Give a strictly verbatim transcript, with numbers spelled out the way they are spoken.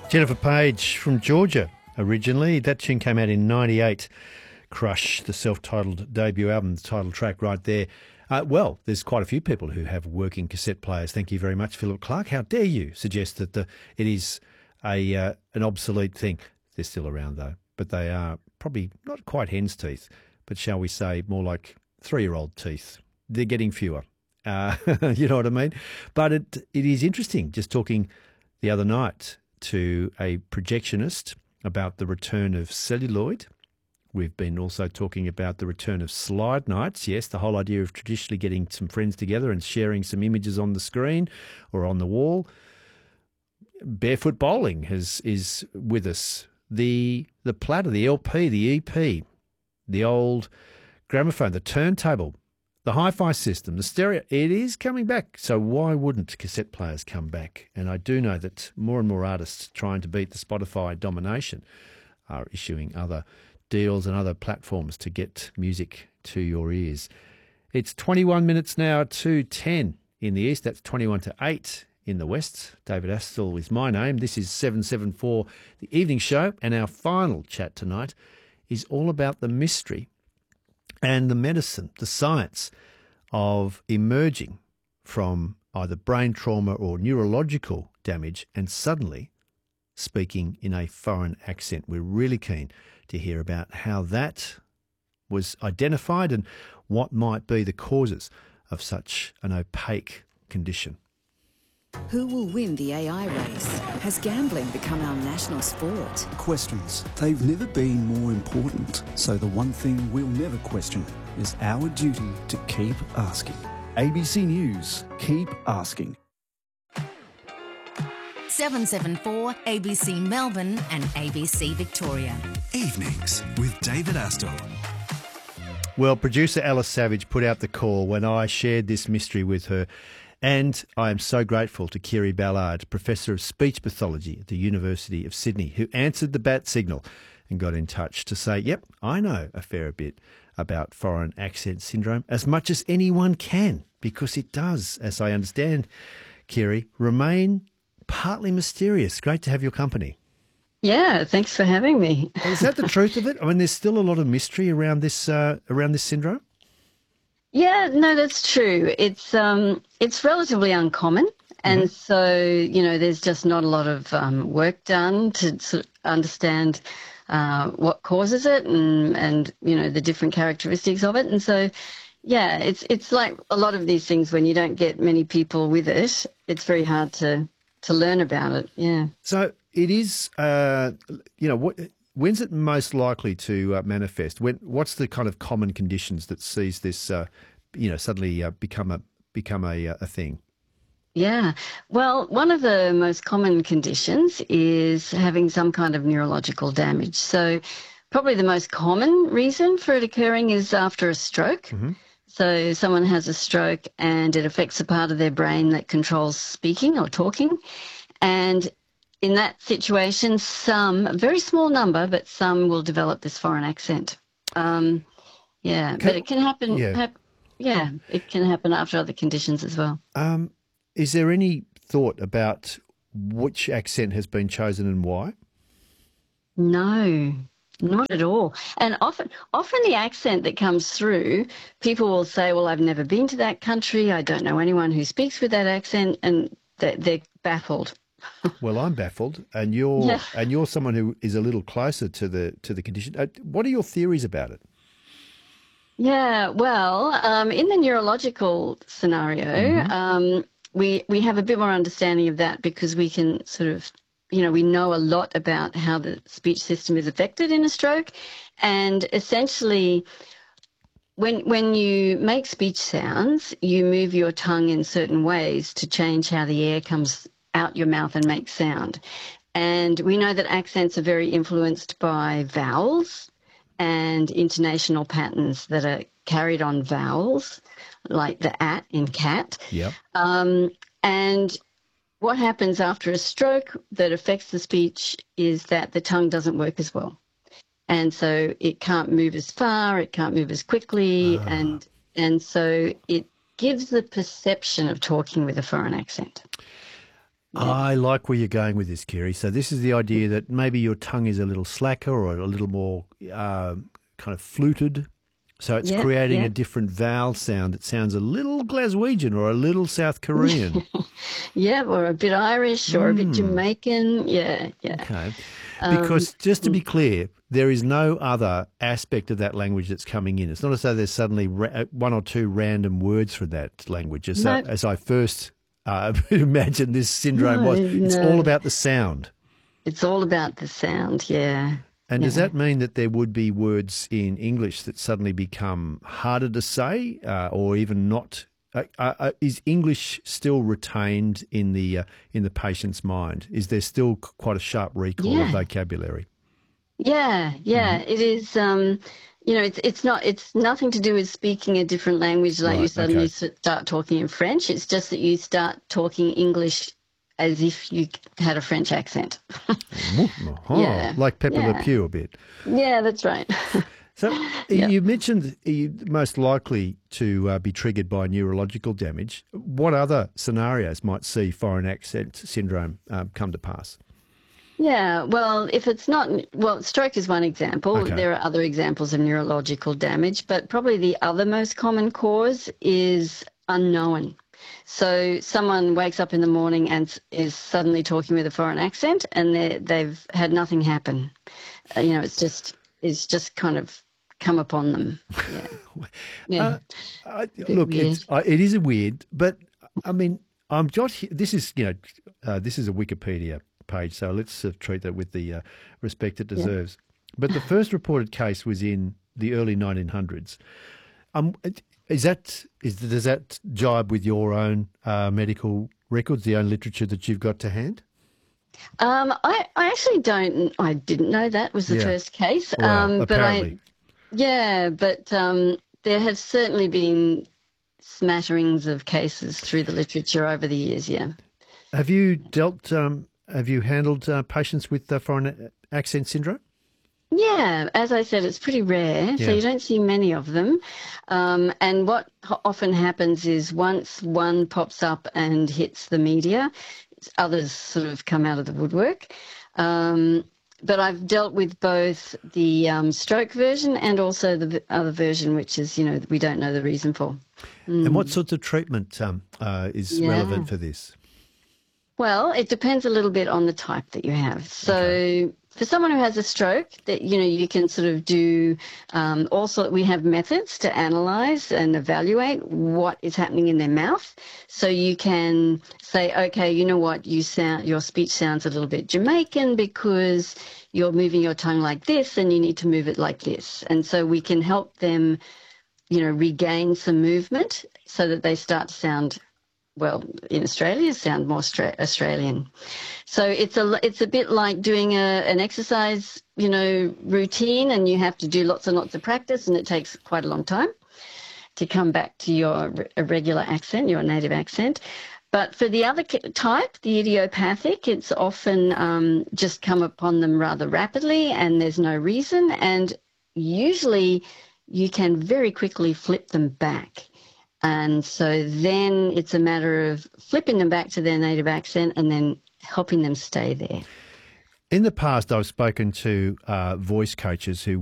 Jennifer Page from Georgia originally. That tune came out in ninety-eight. Crush, the self-titled debut album, the title track right there. Uh, well, there's quite a few people who have working cassette players. Thank you very much, Philip Clark. How dare you suggest that the, it is a uh, an obsolete thing? They're still around, though, but they are probably not quite hen's teeth, but shall we say more like three-year-old teeth. They're getting fewer. Uh, you know what I mean? But it it is interesting, just talking the other night to a projectionist about the return of celluloid. We've been also talking about the return of slide nights. Yes, the whole idea of traditionally getting some friends together and sharing some images on the screen or on the wall. Barefoot bowling has is with us. The the platter, the L P, the E P, the old gramophone, the turntable, the hi-fi system, the stereo, it is coming back. So why wouldn't cassette players come back? And I do know that more and more artists trying to beat the Spotify domination are issuing other deals and other platforms to get music to your ears. It's twenty-one minutes now to ten in the east. That's twenty-one to eight in the west. David Astle is my name. This is seven seven four, the evening show. And our final chat tonight is all about the mystery and the medicine, the science of emerging from either brain trauma or neurological damage and suddenly speaking in a foreign accent. We're really keen to hear about how that was identified and what might be the causes of such an opaque condition. Who will win the A I race? Has gambling become our national sport? Questions. They've never been more important. So the one thing we'll never question is our duty to keep asking. A B C News. Keep asking. seven seven four A B C Melbourne and A B C Victoria. Evenings with David Astle. Well, producer Alice Savage put out the call when I shared this mystery with her. And I am so grateful to Kiri Ballard, Professor of Speech Pathology at the University of Sydney, who answered the bat signal and got in touch to say, yep, I know a fair bit about foreign accent syndrome, as much as anyone can, because it does, as I understand, Kiri, remain partly mysterious. Great to have your company. Yeah, thanks for having me. Is that the truth of it? I mean, there's still a lot of mystery around this uh, around this syndrome? Yeah, no, that's true. It's um, it's relatively uncommon, and mm-hmm. so you know, there's just not a lot of um, work done to sort of understand uh, what causes it, and and you know the different characteristics of it, and so yeah, it's it's like a lot of these things when you don't get many people with it, it's very hard to to learn about it. Yeah. So it is, uh, you know, what. When's it most likely to uh, manifest? When? What's the kind of common conditions that sees this, uh, you know, suddenly uh, become a become a a thing? Yeah. Well, one of the most common conditions is having some kind of neurological damage. So, probably the most common reason for it occurring is after a stroke. Mm-hmm. So, someone has a stroke and it affects a part of their brain that controls speaking or talking, and in that situation, some, a very small number, but some will develop this foreign accent. Um, yeah, can, but it can happen. Yeah. Hap, yeah, it can happen after other conditions as well. Um, is there any thought about which accent has been chosen and why? No, not at all. And often, often the accent that comes through, people will say, well, I've never been to that country. I don't know anyone who speaks with that accent, and they're, they're baffled. Well, I'm baffled, and you're yeah. and you're someone who is a little closer to the to the condition. Uh, what are your theories about it? Yeah, well, um, in the neurological scenario, mm-hmm. um, we we have a bit more understanding of that because we can sort of, you know, we know a lot about how the speech system is affected in a stroke, and essentially, when when you make speech sounds, you move your tongue in certain ways to change how the air comes out your mouth and make sound. And we know that accents are very influenced by vowels and intonational patterns that are carried on vowels, like the at in cat. Yeah. Um, and what happens after a stroke that affects the speech is that the tongue doesn't work as well. And so it can't move as far, it can't move as quickly, ah. and and so it gives the perception of talking with a foreign accent. I like where you're going with this, Kiri. So this is the idea that maybe your tongue is a little slacker or a little more uh, kind of fluted. So it's Yeah, creating yeah. a different vowel sound that sounds a little Glaswegian or a little South Korean. Yeah, or a bit Irish or a bit Jamaican. Yeah, yeah. Okay. Because just to be clear, there is no other aspect of that language that's coming in. It's not as though there's suddenly ra- one or two random words from that language. As, I, No. as I first uh, imagined this syndrome No, was, it's no. all about the sound. It's all about the sound, yeah. And does Yeah. that mean that there would be words in English that suddenly become harder to say uh, or even not? Uh, uh, is English still retained in the uh, in the patient's mind? Is there still c- quite a sharp recall of Yeah. vocabulary? Yeah, yeah, Mm-hmm. it is. Um, you know, it's it's not. It's nothing to do with speaking a different language. Like you Right, suddenly okay. s- start talking in French. It's just that you start talking English as if you had a French accent. Oh, Yeah, like Pepe Le yeah. Pew a bit. Yeah, that's right. So Yeah. you mentioned you most likely to uh, be triggered by neurological damage. What other scenarios might see foreign accent syndrome um, come to pass? Yeah, well, if it's not, well, stroke is one example. Okay. There are other examples of neurological damage, but probably the other most common cause is unknown. So someone wakes up in the morning and s- is suddenly talking with a foreign accent, and they- they've had nothing happen. Uh, you know, it's just it's just kind of come upon them. Yeah, yeah. Uh, I, look, weird. it's, I, it is weird, but I mean, I'm got he- this is you know uh, this is a Wikipedia page, so let's uh, treat that with the uh, respect it deserves. But the first reported case was in the early nineteen hundreds. Um, is that is does that jibe with your own uh, medical records, the own literature that you've got to hand? Um, I, I actually don't. I didn't know that was the Yeah. first case. Well, um, but apparently. I, yeah, but um, there have certainly been smatterings of cases through the literature over the years. Yeah. Have you dealt? Um, have you handled uh, patients with uh, foreign accent syndrome? Yeah, as I said, it's pretty rare, Yeah. so you don't see many of them. Um, and what ho- often happens is once one pops up and hits the media, others sort of come out of the woodwork. Um, but I've dealt with both the um, stroke version and also the v- other version, which is, you know, we don't know the reason for. And what sorts of treatment um, uh, is Yeah. relevant for this? Well, it depends a little bit on the type that you have. So for someone who has a stroke, that you know, you can sort of do um, also. We have methods to analyze and evaluate what is happening in their mouth. So you can say, okay, you know what, you sound your speech sounds a little bit Jamaican because you're moving your tongue like this, and you need to move it like this. And so we can help them, you know, regain some movement so that they start to sound, well, in Australia, sound more Austra- Australian. So it's a it's a bit like doing a an exercise, you know, routine, and you have to do lots and lots of practice, and it takes quite a long time to come back to your re- a regular accent, your native accent. But for the other ki- type, the idiopathic, it's often um, just come upon them rather rapidly, and there's no reason, and usually you can very quickly flip them back. And so then it's a matter of flipping them back to their native accent and then helping them stay there. In the past, I've spoken to uh, voice coaches who